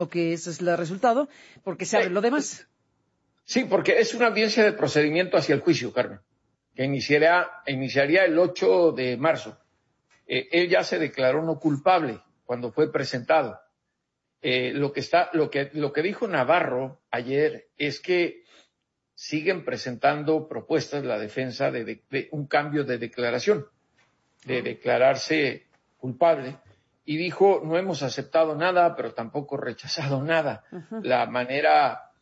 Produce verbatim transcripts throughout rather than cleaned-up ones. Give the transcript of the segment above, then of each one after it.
que ese es el resultado, porque se abre lo demás. Sí, porque es una audiencia de procedimiento hacia el juicio, Carmen, que iniciará, iniciaría el ocho de marzo. Eh, él ya se declaró no culpable cuando fue presentado. Eh, lo que está, lo que, lo que dijo Navarro ayer es que siguen presentando propuestas la defensa de, de, de un cambio de declaración, de declararse culpable, y dijo, no hemos aceptado nada, pero tampoco rechazado nada. Uh-huh. La manera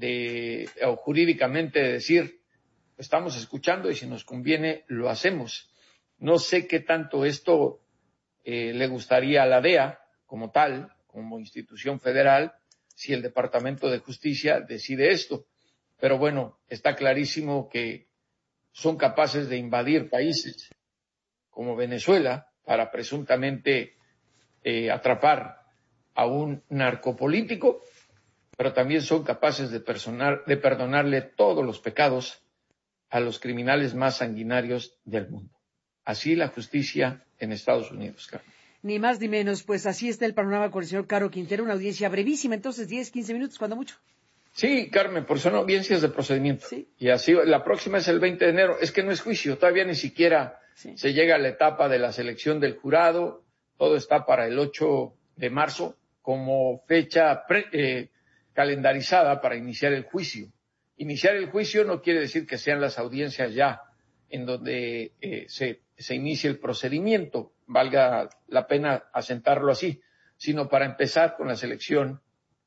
de, o jurídicamente de decir, estamos escuchando y si nos conviene, lo hacemos. No sé qué tanto esto eh, le gustaría a la D E A como tal, como institución federal, si el Departamento de Justicia decide esto. Pero bueno, está clarísimo que son capaces de invadir países como Venezuela para presuntamente eh, atrapar a un narcopolítico, pero también son capaces de, personar, de perdonarle todos los pecados a los criminales más sanguinarios del mundo. Así la justicia en Estados Unidos, Carmen. Ni más ni menos, pues así está el panorama con el señor Caro Quintero, una audiencia brevísima, entonces diez, quince minutos, cuando mucho. Sí, Carmen, por son audiencias de procedimiento. Sí. Y así, la próxima es el veinte de enero. Es que no es juicio, todavía ni siquiera sí. se llega a la etapa de la selección del jurado. Todo está para el ocho de marzo como fecha pre, eh, calendarizada para iniciar el juicio. Iniciar el juicio no quiere decir que sean las audiencias ya en donde eh, se, se inicie el procedimiento, valga la pena asentarlo así, sino para empezar con la selección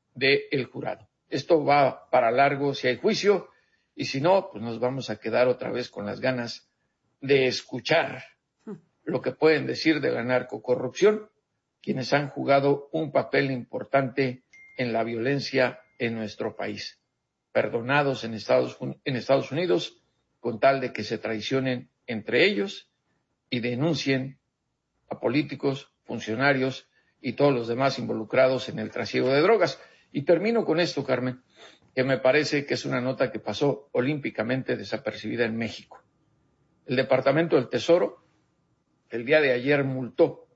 del jurado. Esto va para largo si hay juicio, y si no, pues nos vamos a quedar otra vez con las ganas de escuchar lo que pueden decir de la narcocorrupción, quienes han jugado un papel importante en la violencia en nuestro país, perdonados en Estados, en Estados Unidos, con tal de que se traicionen entre ellos y denuncien a políticos, funcionarios y todos los demás involucrados en el trasiego de drogas. Y termino con esto, Carmen, que me parece que es una nota que pasó olímpicamente desapercibida en México. El Departamento del Tesoro el día de ayer multó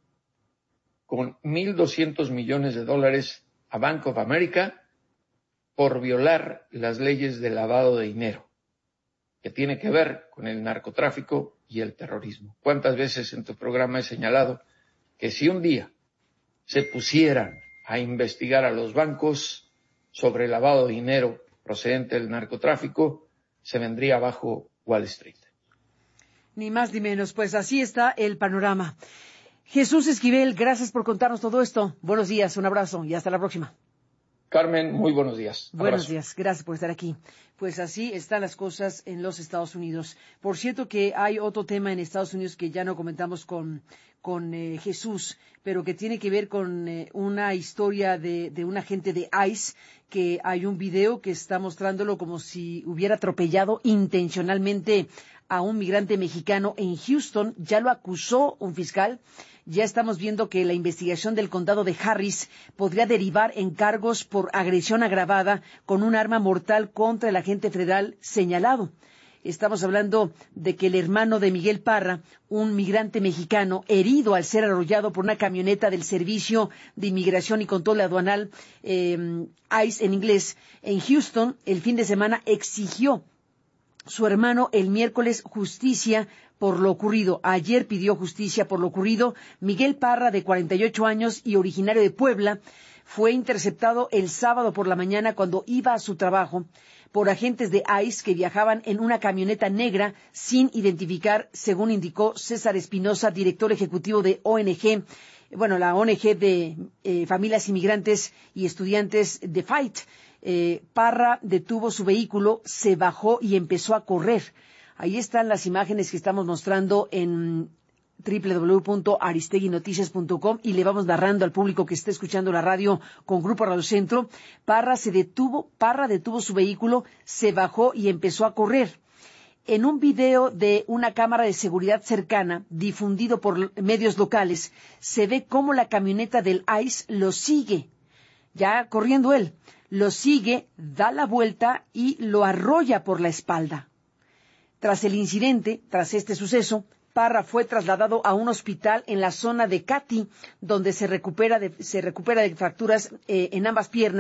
con mil doscientos millones de dólares a Bank of America por violar las leyes de lavado de dinero, que tiene que ver con el narcotráfico y el terrorismo. ¿Cuántas veces en tu programa he señalado que si un día se pusieran a investigar a los bancos sobre el lavado de dinero procedente del narcotráfico, se vendría abajo Wall Street? Ni más ni menos, pues así está el panorama. Jesús Esquivel, gracias por contarnos todo esto. Buenos días, un abrazo y hasta la próxima. Carmen, muy buenos días. Buenos días, gracias por estar aquí. Pues así están las cosas en los Estados Unidos. Por cierto que hay otro tema en Estados Unidos que ya no comentamos con, con eh, Jesús, pero que tiene que ver con eh, una historia de, de un agente de ICE, que hay un video que está mostrándolo como si hubiera atropellado intencionalmente a un migrante mexicano en Houston. Ya lo acusó un fiscal. Ya estamos viendo que la investigación del condado de Harris podría derivar en cargos por agresión agravada con un arma mortal contra el agente federal señalado. Estamos hablando de que el hermano de Miguel Parra, un migrante mexicano herido al ser arrollado por una camioneta del Servicio de Inmigración y Control Aduanal, eh, ICE en inglés, en Houston, el fin de semana exigió su hermano el miércoles justicia por lo ocurrido. Ayer pidió justicia por lo ocurrido. Miguel Parra, de cuarenta y ocho años y originario de Puebla, fue interceptado el sábado por la mañana cuando iba a su trabajo por agentes de ICE que viajaban en una camioneta negra sin identificar, según indicó César Espinosa, director ejecutivo de O N G, bueno, la O N G de eh, Familias Inmigrantes y Estudiantes de FIGHT. Eh, Parra detuvo su vehículo, se bajó y empezó a correr. Ahí están las imágenes que estamos mostrando en doble u doble u doble u punto aristeguinoticias punto com y le vamos narrando al público que esté escuchando la radio con Grupo Radio Centro. Parra se detuvo, Parra detuvo su vehículo, se bajó y empezó a correr. En un video de una cámara de seguridad cercana, difundido por medios locales, se ve cómo la camioneta del ICE lo sigue, ya corriendo él, lo sigue, da la vuelta y lo arrolla por la espalda. Tras el incidente, tras este suceso, Parra fue trasladado a un hospital en la zona de Katy, donde se recupera de, se recupera de fracturas eh, en ambas piernas.